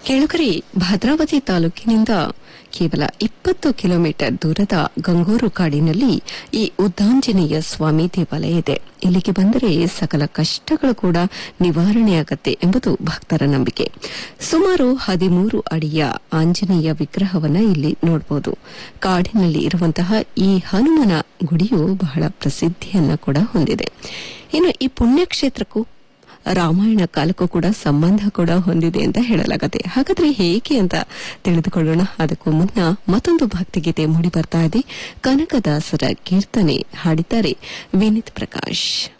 ಕೇಳುಗರೆ, ಭದ್ರಾವತಿ ತಾಲೂಕಿನಿಂದ ಕೇವಲ 20 ಕಿಲೋಮೀಟರ್ ದೂರದ ಗಂಗೂರು ಕಾಡಿನಲ್ಲಿ ಈ ಉದ್ದಾಂಜನೇಯ ಸ್ವಾಮಿ ದೇವಾಲಯ ಇದೆ. ಇಲ್ಲಿಗೆ ಬಂದರೆ ಸಕಲ ಕಷ್ಟಗಳು ಕೂಡ ನಿವಾರಣೆಯಾಗತ್ತೆ ಎಂಬುದು ಭಕ್ತರ ನಂಬಿಕೆ. ಸುಮಾರು 13 ಅಡಿಯ ಆಂಜನೇಯ ವಿಗ್ರಹವನ್ನ ಇಲ್ಲಿ ನೋಡಬಹುದು. ಕಾಡಿನಲ್ಲಿ ಇರುವಂತಹ ಈ ಹನುಮನ ಗುಡಿಯು ಬಹಳ ಪ್ರಸಿದ್ಧಿಯನ್ನ ಕೂಡ ಹೊಂದಿದೆ. ಇನ್ನು ಈ ಪುಣ್ಯಕ್ಷೇತ್ರಕ್ಕೂ ರಾಮಾಯಣ ಕಾಲಕ್ಕೂ ಕೂಡ ಸಂಬಂಧ ಕೂಡ ಹೊಂದಿದೆ ಅಂತ ಹೇಳಲಾಗುತ್ತೆ. ಹಾಗಾದ್ರೆ ಹೇಗೆ ಅಂತ ತಿಳಿದುಕೊಳ್ಳೋಣ. ಅದಕ್ಕೂ ಮುನ್ನ ಮತ್ತೊಂದು ಭಕ್ತಿಗೀತೆ ಮೂಡಿ ಬರ್ತಾ ಇದೆ. ಕನಕದಾಸರ ಕೀರ್ತನೆ ಹಾಡಿದ್ದಾರೆ ವಿನೀತ್ ಪ್ರಕಾಶ್.